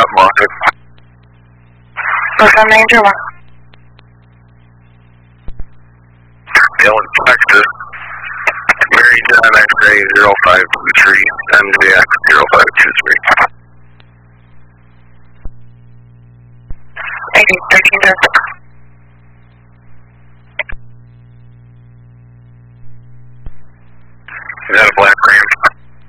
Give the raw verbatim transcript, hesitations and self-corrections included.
market. What's the name, Juma? Dylan, Texas. Mary John X-ray zero five two three, M J X zero five two three. eighty, thirteen Delta. Is that a black